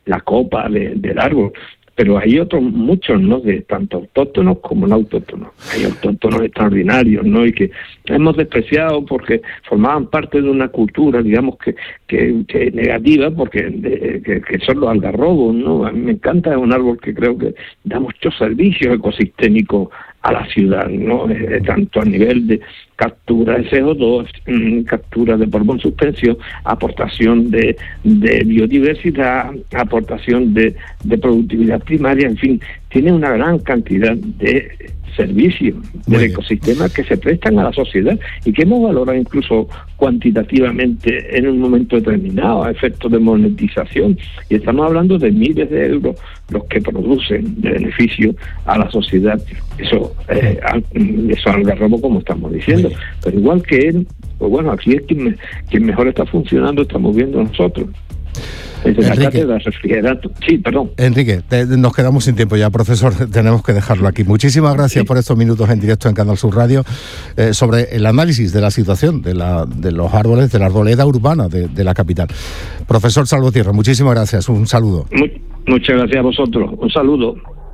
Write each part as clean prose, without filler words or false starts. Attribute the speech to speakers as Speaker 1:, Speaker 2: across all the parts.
Speaker 1: la copa del árbol. Pero hay otros muchos, ¿no?, de tanto autóctonos como no autóctonos. Hay autóctonos extraordinarios, ¿no?, y que hemos despreciado porque formaban parte de una cultura, digamos, que negativa, porque que son los algarrobos, ¿no? A mí me encanta, es un árbol que creo que da muchos servicios ecosistémicos a la ciudad, ¿no? Tanto a nivel de captura de CO2, captura de polvo en suspensión, aportación de biodiversidad, aportación de productividad primaria, en fin, tiene una gran cantidad de servicios del ecosistema que se prestan a la sociedad y que hemos valorado incluso cuantitativamente en un momento determinado a efectos de monetización, y estamos hablando de miles de euros los que producen de beneficio a la sociedad esos algarrobos, como estamos diciendo. Pero igual que él, pues bueno, aquí es quien mejor está funcionando, estamos viendo nosotros. Desde la cátedra refrigerato. Sí, perdón.
Speaker 2: Enrique, nos quedamos sin tiempo ya, profesor, tenemos que dejarlo aquí. Muchísimas gracias por estos minutos en directo en Canal Sur Radio sobre el análisis de la situación de los árboles, de la arboleda urbana de la capital. Profesor Salvatierra, muchísimas gracias, un saludo.
Speaker 1: Muchas gracias a vosotros, un saludo.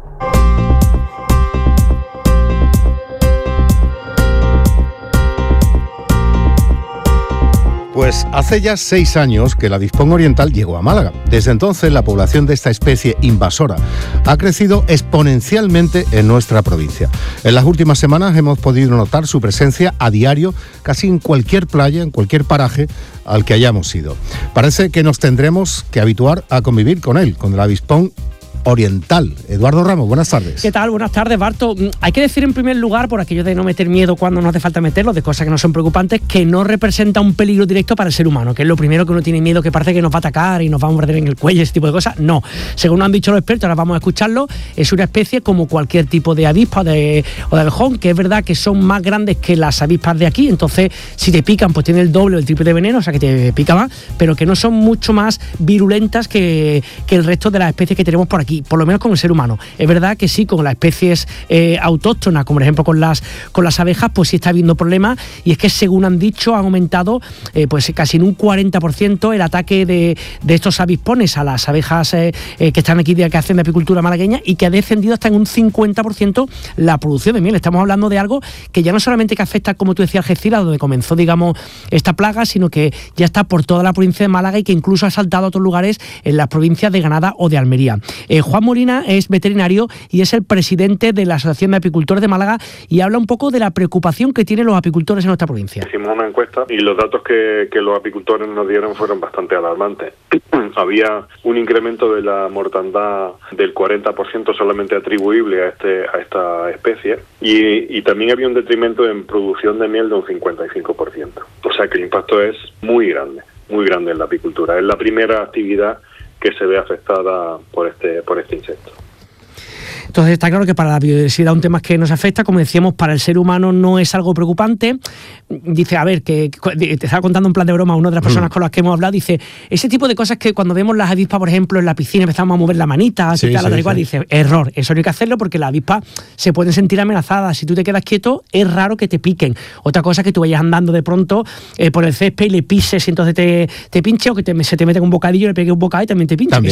Speaker 2: Pues hace ya 6 años que el avispón oriental llegó a Málaga. Desde entonces la población de esta especie invasora ha crecido exponencialmente en nuestra provincia. En las últimas semanas hemos podido notar su presencia a diario casi en cualquier playa, en cualquier paraje al que hayamos ido. Parece que nos tendremos que habituar a convivir con él, con el avispón oriental. Eduardo Ramos, buenas tardes.
Speaker 3: ¿Qué tal? Buenas tardes, Barto. Hay que decir en primer lugar, por aquello de no meter miedo cuando no hace falta meterlo, de cosas que no son preocupantes, que no representa un peligro directo para el ser humano, que es lo primero que uno tiene miedo, que parece que nos va a atacar y nos va a morder en el cuello, ese tipo de cosas. No. Según han dicho los expertos, ahora vamos a escucharlo, es una especie como cualquier tipo de avispa o de abejón, que es verdad que son más grandes que las avispas de aquí, entonces si te pican pues tiene el doble o el triple de veneno, o sea que te pica más, pero que no son mucho más virulentas que el resto de las especies que tenemos por aquí, por lo menos con el ser humano. Es verdad que sí, con las especies autóctonas, como por ejemplo con las abejas, pues sí está habiendo problemas, y es que según han dicho, han aumentado pues casi en un 40% el ataque de estos avispones a las abejas que están aquí, que hacen de apicultura malagueña, y que ha descendido hasta en un 50% la producción de miel. Estamos hablando de algo que ya no solamente que afecta, como tú decías, Algeciras, donde comenzó, digamos, esta plaga, sino que ya está por toda la provincia de Málaga y que incluso ha saltado a otros lugares en las provincias de Granada o de Almería. Juan Molina es veterinario y es el presidente de la Asociación de Apicultores de Málaga, y habla un poco de la preocupación que tienen los apicultores en nuestra provincia.
Speaker 4: Hicimos una encuesta y los datos que los apicultores nos dieron fueron bastante alarmantes. Había un incremento de la mortandad del 40% solamente atribuible a esta especie, y también había un detrimento en producción de miel de un 55%. O sea que el impacto es muy grande en la apicultura. Es la primera actividad que se ve afectada por este insecto.
Speaker 3: Entonces está claro que para la biodiversidad un tema que nos afecta, como decíamos, para el ser humano no es algo preocupante. Dice, a ver, que te estaba contando en plan de broma una de las personas con las que hemos hablado, dice, ese tipo de cosas que cuando vemos las avispas, por ejemplo, en la piscina empezamos a mover la manita, sí, tal, igual, dice, error, eso no hay que hacerlo porque las avispas se pueden sentir amenazadas. Si tú te quedas quieto, es raro que te piquen. Otra cosa es que tú vayas andando de pronto por el césped y le pises y entonces te pinche, o que se te mete un bocadillo, le pegue un bocado y también te pinche.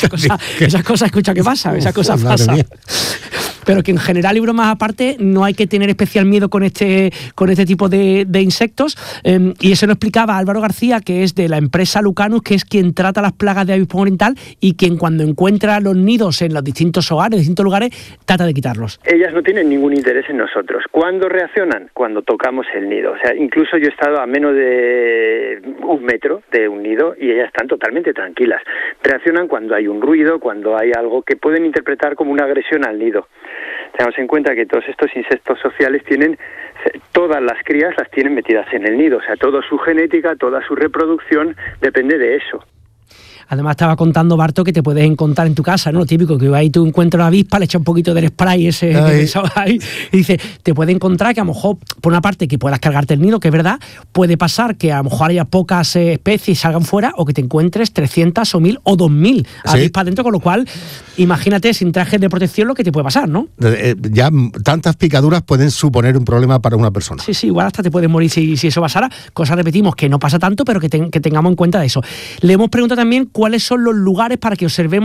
Speaker 3: Esas cosas, escucha, ¿qué pasa? Esas cosas pasan. Pero que en general, y bromas aparte, no hay que tener especial miedo con este tipo de insectos, y eso lo explicaba Álvaro García, que es de la empresa Lucanus, que es quien trata las plagas de avispón oriental y quien cuando encuentra los nidos en los distintos hogares, distintos lugares, trata de quitarlos.
Speaker 5: Ellas no tienen ningún interés en nosotros. ¿Cuándo reaccionan? Cuando tocamos el nido. O sea, incluso yo he estado a menos de 1 metro de un nido y ellas están totalmente tranquilas. Reaccionan cuando hay un ruido, cuando hay algo que pueden interpretar como una agresión al nido. Tenemos en cuenta que todos estos insectos sociales todas las crías las tienen metidas en el nido, o sea, toda su genética, toda su reproducción depende de eso.
Speaker 3: Además estaba contando, Barto, que te puedes encontrar en tu casa, ¿no? Lo típico, que ahí tú encuentras una avispa, le echas un poquito del spray ese ahí, y dice, te puede encontrar que a lo mejor, por una parte, que puedas cargarte el nido, que es verdad, puede pasar que a lo mejor haya pocas especies y salgan fuera, o que te encuentres 300 o 1000 o 2000 avispas dentro, con lo cual, imagínate sin trajes de protección lo que te puede pasar, ¿no?
Speaker 2: Ya tantas picaduras pueden suponer un problema para una persona.
Speaker 3: Sí, igual hasta te puedes morir si eso pasara. Cosa, repetimos, que no pasa tanto, pero que tengamos en cuenta de eso. Le hemos preguntado también cuáles son los lugares para que observemos